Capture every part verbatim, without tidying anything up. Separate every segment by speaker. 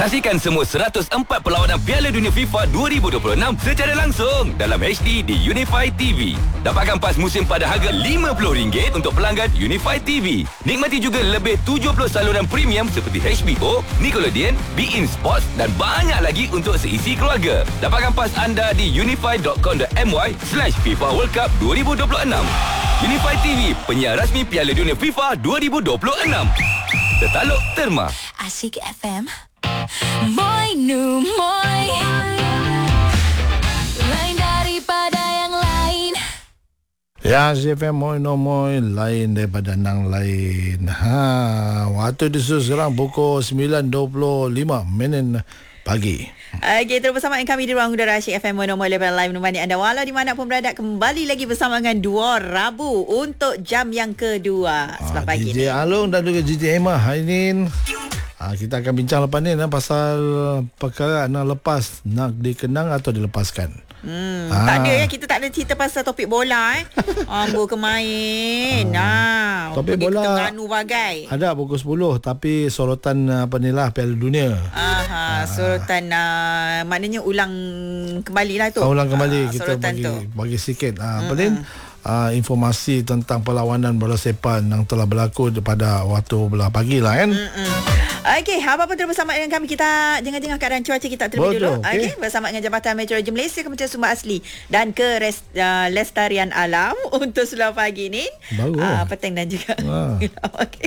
Speaker 1: Saksikan semua seratus empat perlawanan Piala Dunia FIFA dua ribu dua puluh enam secara langsung dalam H D di Unify T V. Dapatkan pas musim pada harga lima puluh ringgit untuk pelanggan Unify T V. Nikmati juga lebih tujuh puluh saluran premium seperti H B O, Nickelodeon, beIN Sports dan banyak lagi untuk seisi keluarga. Dapatkan pas anda di unify dot com dot my slash FIFA World Cup dua ribu dua puluh enam. Unify T V, penyiar rasmi Piala Dunia FIFA dua ribu dua puluh enam. Tertaluk Terma.
Speaker 2: Asyik F M. Moi nu moi. Lain daripada yang lain.
Speaker 3: Ya, Asyik F M moi no moi, lain daripada nang lain. Ha, waktu di sekarang pukul sembilan dua puluh lima minit pagi.
Speaker 4: Okey, terus bersama dengan kami di ruang udara Asyik F M Mono Level Live menemani anda walau di mana pun berada. Kembali lagi bersama dengan dua Rabu untuk jam yang kedua sebelah pagi.
Speaker 3: D J Along dan juga D J Emma hari ini. Ha, kita akan bincang lepas ni pasal perkara nak lepas, nak dikenang atau dilepaskan.
Speaker 4: Hmm, ha. Tak ada ya, kita tak ada cerita pasal topik bola eh. Ambo kemain. Ha,
Speaker 3: topik bola
Speaker 4: Terengganu bagai.
Speaker 3: Ada pukul sepuluh tapi sorotan apa ni lah Piala Dunia.
Speaker 4: Aha, ha. Sorotan uh, maknanya ulang kembali lah tu.
Speaker 3: Ha, ulang kembali ha, kita bagi
Speaker 4: tu.
Speaker 3: bagi sikit. Ha, apa ni? Uh, informasi tentang perlawanan bola sepak yang telah berlaku pada waktu belah pagi lah kan.
Speaker 4: Okey, apa-apa terus bersama dengan kami. Kita jengah-jengah keadaan cuaca kita terlebih dulu. Okey, okay. Bersama dengan Jabatan Meteorologi Malaysia, Kementerian Sumber Asli dan Kelestarian uh, Alam untuk sebelah pagi ni.
Speaker 3: Baru.
Speaker 4: Uh, petang dan juga. Okey.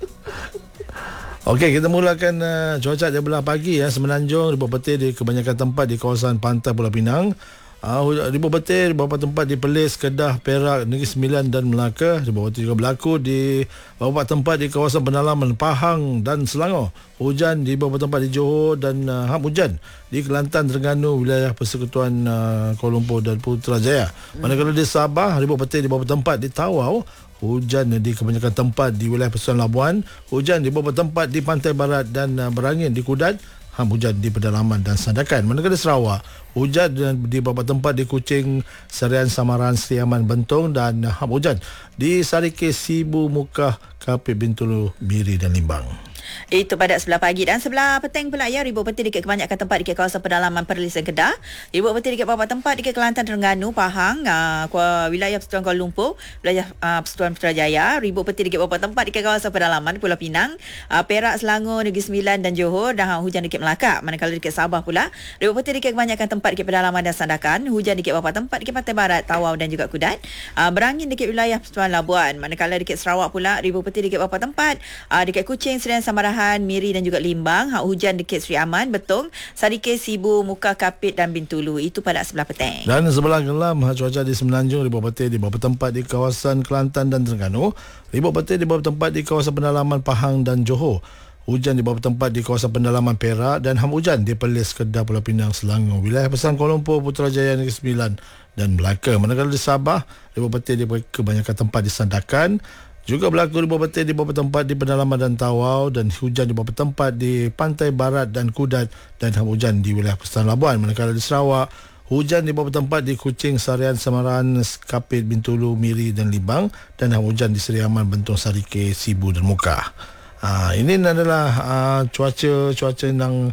Speaker 3: Okey, kita mulakan uh, cuaca di belah pagi ya. Semenanjung, ribuan petir di kebanyakan tempat di kawasan pantai Pulau Pinang. Uh, ribuan petir di beberapa tempat di Perlis, Kedah, Perak, Negeri Sembilan dan Melaka. Ribuan petir juga berlaku di beberapa tempat di kawasan pendalaman Pahang dan Selangor. Hujan di beberapa tempat di Johor dan uh, hap hujan di Kelantan, Terengganu, wilayah Persekutuan uh, Kuala Lumpur dan Putrajaya. Hmm. Manakala di Sabah, ribuan petir di beberapa tempat di Tawau. Hujan di kebanyakan tempat di wilayah Persekutuan Labuan. Hujan di beberapa tempat di Pantai Barat dan uh, berangin di Kudat. Hap hujan di pedalaman dan Sandakan. Manakala di Sarawak, hujan di beberapa tempat di Kuching, Serian, Samaran, Seri Aman, Bentong dan hap hujan di Sarikeh, Sibu, Mukah, Kapit, Bintulu, Miri dan Limbang.
Speaker 4: Itu pada sebelah pagi dan sebelah petang pula ya, ribuan petir di kebanyakan tempat di kawasan pedalaman Perlis dan Kedah. Ribuan petir di beberapa tempat di Kelantan, Terengganu, Pahang, uh, wilayah Persekutuan Kuala Lumpur, wilayah uh, Persekutuan Putrajaya. Ribuan petir di beberapa tempat di kawasan pedalaman Pulau Pinang, uh, Perak, Selangor, Negeri Sembilan dan Johor dan hujan di Melaka. Manakala di Sabah pula, ribuan petir di kebanyakan tempat di pedalaman dan Sandakan, hujan di beberapa tempat di Pantai Barat, Tawau dan juga Kudat. Uh, berangin di wilayah Persekutuan Labuan. Manakala di Sarawak pula, ribuan petir di beberapa tempat uh, di Kuching, Serian, Samarahan, Miri dan juga Limbang. Hak hujan dekat Seri Aman, Betong, Sarikeh, Sibu, Mukah, Kapit dan Bintulu. Itu pada sebelah petang.
Speaker 3: Dan sebelah gelam cuaca di Semenanjung, ribuan petir di beberapa tempat di kawasan Kelantan dan Terengganu. Ribuan petir di beberapa tempat di kawasan pendalaman Pahang dan Johor. Hujan di beberapa tempat di kawasan pendalaman Perak dan hak hujan di Perlis, Kedah, Pulau Pinang, Selangor, wilayah Persekutuan Kuala Lumpur, Putrajaya, Negeri Sembilan dan Melaka. Manakala di Sabah, ribuan petir di kebanyakan tempat di Sandakan. Juga berlaku ribuan petir di beberapa tempat di pedalaman dan Tawau dan hujan di beberapa tempat di Pantai Barat dan Kudat dan hujan di wilayah Persekutuan Labuan. Manakala di Sarawak, hujan di beberapa tempat di Kuching, Serian, Samaran, Kapit, Bintulu, Miri dan Limbang dan hujan di Seri Aman, Bentong, Sarikeh, Sibu dan Mukah. Ha, ini adalah uh, cuaca cuaca yang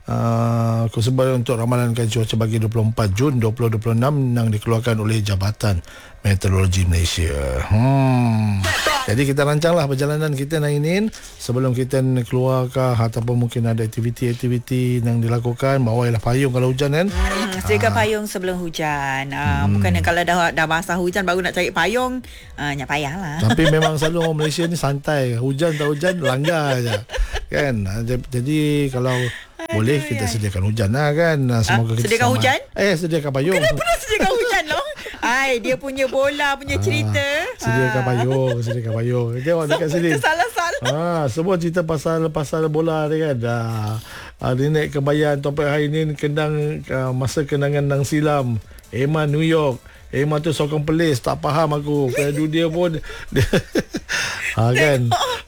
Speaker 3: uh, sebagai untuk ramalankan cuaca bagi dua puluh empat Jun dua ribu dua puluh enam yang dikeluarkan oleh Jabatan Meteorologi Malaysia. Hmm. Jadi kita rancanglah perjalanan kita hari ini sebelum kita keluarkah ataupun mungkin ada aktiviti-aktiviti yang dilakukan, bawailah payung kalau hujan kan.
Speaker 4: Hmm, sediakan ha. payung sebelum hujan. Ah, hmm. Bukannya kalau dah dah basah hujan baru nak cari payung, ah nyak payahlah.
Speaker 3: Tapi memang selalu orang Malaysia ni santai, hujan tak hujan langgar aja. Kan? Jadi kalau Aduh, boleh kita ya. sediakan hujan lah kan. Semoga
Speaker 4: ha?
Speaker 3: kita
Speaker 4: sediakan
Speaker 3: sama.
Speaker 4: hujan?
Speaker 3: Eh sediakan payung.
Speaker 4: Kenapa nak sediakan hujan loh? Ai, dia punya bola punya cerita.
Speaker 3: Ah, sediakan ha. payung, sediakan payung. Tengok dekat sini.
Speaker 4: Salah-salah.
Speaker 3: Ah, semua cerita pasal pasal bola ni kan. Ah, ah dia naik kebayan topik hari ni kenang uh, masa kenangan nang silam. Emma New York. Emma tu sokong Perlis, tak faham aku. Kalau dia pun dia, ha kan.